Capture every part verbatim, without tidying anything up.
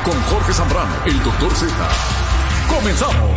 con Jorge Zambrano, el doctor Z. ¡Comenzamos!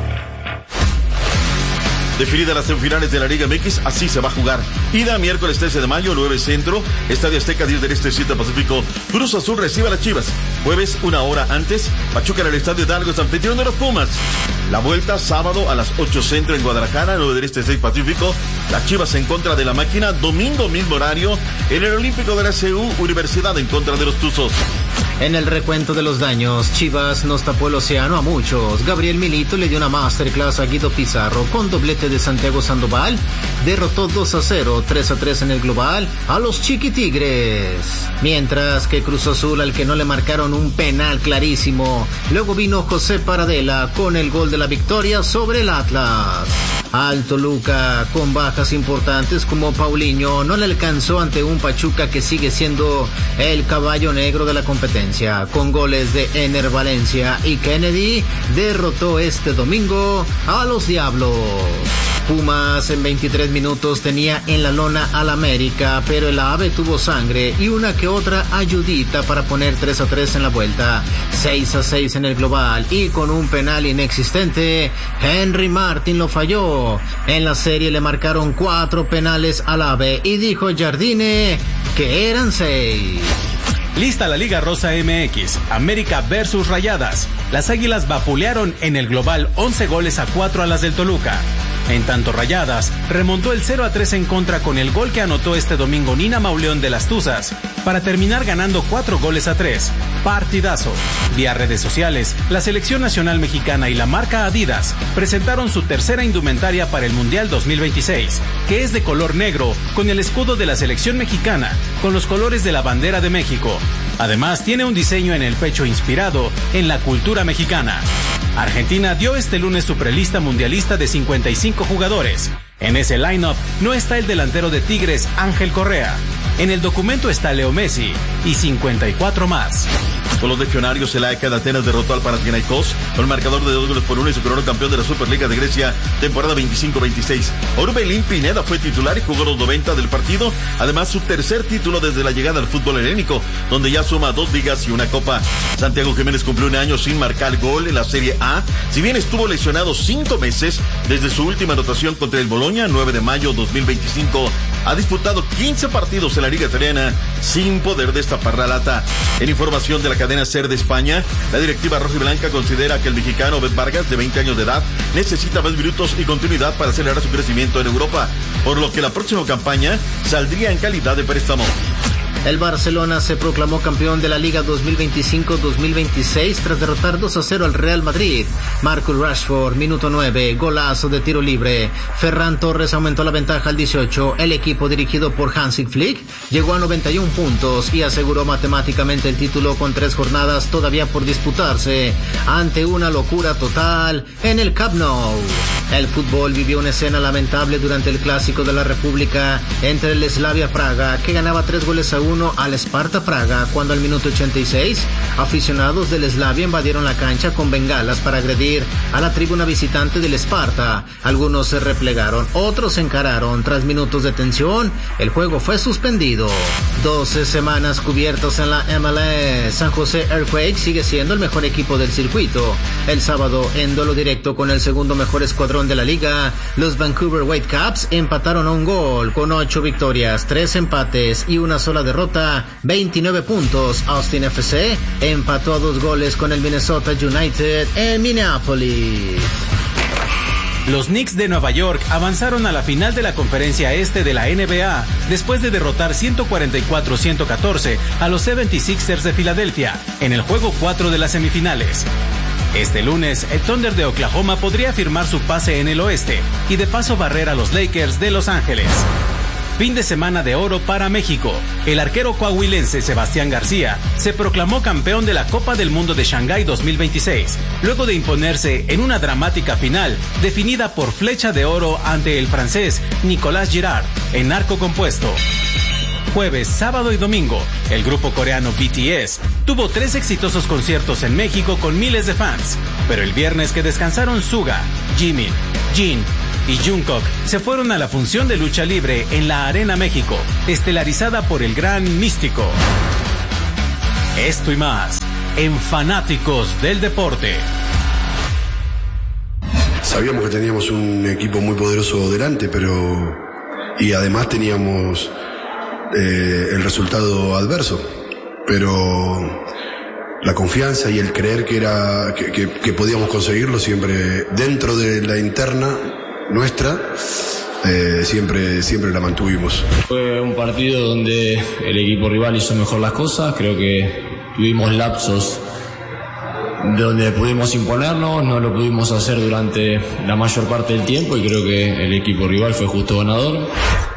Definidas las semifinales de la Liga M X, así se va a jugar. Ida, miércoles trece de mayo, nueve Centro, Estadio Azteca, diez del Este, siete Pacífico. Cruz Azul recibe a las Chivas. Jueves, una hora antes, Pachuca en el Estadio Hidalgo, es anfitrión de los Pumas. La vuelta, sábado a las ocho Centro en Guadalajara, nueve del Este, seis Pacífico. Las Chivas en contra de la Máquina. Domingo, mismo horario, en el Olímpico de la C U, Universidad en contra de los Tuzos. En el recuento de los daños, Chivas nos tapó el océano a muchos. Gabriel Milito le dio una masterclass a Guido Pizarro con doblete de Santiago Sandoval. Derrotó dos a cero, tres a tres en el global a los Chiquitigres. Mientras que Cruz Azul, al que no le marcaron un penal clarísimo. Luego vino José Paradela con el gol de la victoria sobre el Atlas. Al Toluca, con bajas importantes como Paulinho, no le alcanzó ante un Pachuca que sigue siendo el caballo negro de la competencia. Con goles de Ener Valencia y Kennedy, derrotó este domingo a los Diablos. Pumas en veintitrés minutos tenía en la lona al América, pero el Ave tuvo sangre y una que otra ayudita para poner tres a tres en la vuelta, seis a seis en el global, y con un penal inexistente, Henry Martin lo falló. En la serie le marcaron cuatro penales al Ave y dijo Jardine que eran seis. Lista la Liga Rosa M X, América versus Rayadas. Las Águilas vapulearon en el global once goles a cuatro a las del Toluca. En tanto, Rayadas remontó el cero a tres en contra con el gol que anotó este domingo Nina Mauleón de las Tuzas, para terminar ganando cuatro goles a tres. Partidazo. Vía redes sociales, la Selección Nacional Mexicana y la marca Adidas presentaron su tercera indumentaria para el Mundial dos mil veintiséis, que es de color negro, con el escudo de la Selección Mexicana, con los colores de la bandera de México. Además, tiene un diseño en el pecho inspirado en la cultura mexicana. Argentina dio este lunes su prelista mundialista de cincuenta y cinco jugadores. En ese line-up no está el delantero de Tigres, Ángel Correa. En el documento está Leo Messi y cincuenta y cuatro más. Con los legionarios, el A E K de Atenas derrotó al Panathinaikos con el marcador de dos goles por uno y se coronó campeón de la Superliga de Grecia, temporada veinticinco veintiséis. Orbelín Pineda fue titular y jugó los noventa del partido, además su tercer título desde la llegada al fútbol helénico, donde ya suma dos ligas y una copa. Santiago Jiménez cumplió un año sin marcar gol en la Serie A, si bien estuvo lesionado cinco meses desde su última anotación contra el Bologna, nueve de mayo dos mil veinticinco. Ha disputado quince partidos en la Liga Italiana sin poder destapar la lata. En información de la cadena SER de España, la directiva rojiblanca considera que el mexicano Bet Vargas, de veinte años de edad, necesita más minutos y continuidad para acelerar su crecimiento en Europa, por lo que la próxima campaña saldría en calidad de préstamo. El Barcelona se proclamó campeón de la Liga dos mil veinticinco dos mil veintiséis tras derrotar dos a cero al Real Madrid. Marcus Rashford, minuto nueve, golazo de tiro libre. Ferran Torres aumentó la ventaja al dieciocho. El equipo dirigido por Hansi Flick llegó a noventa y uno puntos y aseguró matemáticamente el título con tres jornadas todavía por disputarse, ante una locura total en el Camp Nou. El fútbol vivió una escena lamentable durante el Clásico de la República entre el Slavia Praga, que ganaba tres goles a uno al Sparta Praga, cuando al minuto ochenta y seis, aficionados del Slavia invadieron la cancha con bengalas para agredir a la tribuna visitante del Sparta. Algunos se replegaron, otros se encararon. Tras minutos de tensión, el juego fue suspendido. doce semanas cubiertas en la M L S. San José Earthquake sigue siendo el mejor equipo del circuito. El sábado, en duelo directo con el segundo mejor escuadrón de la liga, los Vancouver Whitecaps empataron a un gol, con ocho victorias, tres empates y una sola derrota, veintinueve puntos. Austin F C empató a dos goles con el Minnesota United en Minneapolis. Los Knicks de Nueva York avanzaron a la final de la conferencia este de la N B A después de derrotar ciento cuarenta y cuatro a ciento catorce a los setenta y seis ers de Filadelfia en el juego cuatro de las semifinales. Este lunes, el Thunder de Oklahoma podría firmar su pase en el oeste y de paso barrer a los Lakers de Los Ángeles. Fin de semana de oro para México. El arquero coahuilense Sebastián García se proclamó campeón de la Copa del Mundo de Shanghái dos mil veintiséis, luego de imponerse en una dramática final definida por flecha de oro ante el francés Nicolas Girard en arco compuesto. Jueves, sábado y domingo, el grupo coreano B T S tuvo tres exitosos conciertos en México con miles de fans, pero el viernes que descansaron Suga, Jimin, Jin y Jungkook se fueron a la función de lucha libre en la Arena México, estelarizada por el Gran Místico. Esto y más en Fanáticos del Deporte. Sabíamos que teníamos un equipo muy poderoso delante, pero y además teníamos eh, el resultado adverso, pero la confianza y el creer que era que, que, que podíamos conseguirlo siempre dentro de la interna nuestra, eh, siempre siempre la mantuvimos. Fue un partido donde el equipo rival hizo mejor las cosas. Creo que tuvimos lapsos donde pudimos imponernos, no lo pudimos hacer durante la mayor parte del tiempo y creo que el equipo rival fue justo ganador.